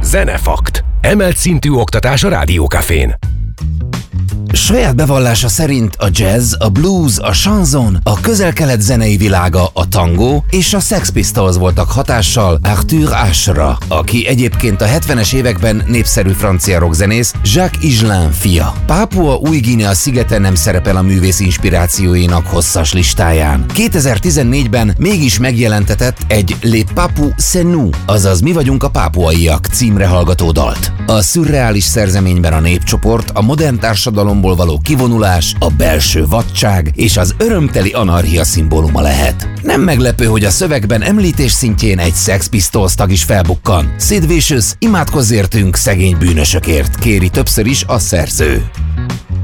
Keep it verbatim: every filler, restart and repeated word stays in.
Zenefakt. Emelt szintű oktatás a Rádiókafén. Saját bevallása szerint a jazz, a blues, a chanson, a közel-kelet zenei világa, a tangó és a Sex Pistols voltak hatással Arthur Ashe-ra, aki egyébként a hetvenes években népszerű francia rockzenész Jacques Higelin fia. Pápua Új-Guinea szigete nem szerepel a művész inspirációinak hosszas listáján. kétezer-tizennégyben mégis megjelentetett egy Les Papous c'est nous, azaz Mi vagyunk a pápuaiak címre hallgató dalt. A szürreális szerzeményben a népcsoport, a modern társadalomból való kivonulás, a belső vadság és az örömteli anarchia szimbóluma lehet. Nem meglepő, hogy a szövegben említés szintjén egy Sex Pistols tag is felbukkan. Sid Vicious, imádkozz értünk szegény bűnösökért, kéri többször is a szerző.